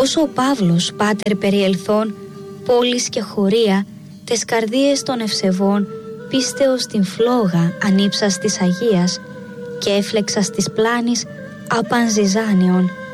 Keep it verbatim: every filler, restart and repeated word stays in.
Όσο ο Παύλος πάτερ περιελθόν πόλεις και χωρία τες καρδίες των ευσεβών πίστεως την φλόγα ανήψας της Αγίας και έφλεξας της πλάνης απαν ζυζάνιον